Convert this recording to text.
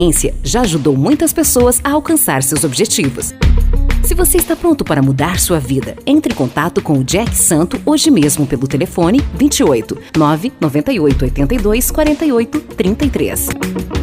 já ajudou muitas pessoas a alcançar seus objetivos. Se você está pronto para mudar sua vida, entre em contato com o Jack Santo hoje mesmo pelo telefone 28 998 82 48 33.